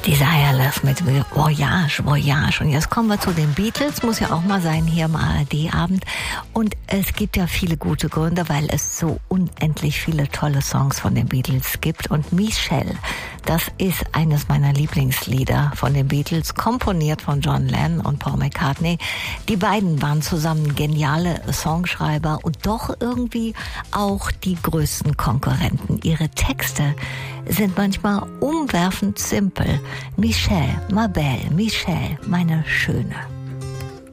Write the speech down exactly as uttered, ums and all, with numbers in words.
Desireless mit Voyage, Voyage. Und jetzt kommen wir zu den Beatles, muss ja auch mal sein hier im A R D-Abend. Und es gibt ja viele gute Gründe, weil es so unendlich viele tolle Songs von den Beatles gibt. Und Michelle, das ist eines meiner Lieblingslieder von den Beatles, komponiert von John Lennon und Paul McCartney. Die beiden waren zusammen geniale Songschreiber und doch irgendwie auch die größten Konkurrenten. Ihre Texte sind manchmal umwerfend simpel. Michelle, ma belle, Michelle, meine Schöne.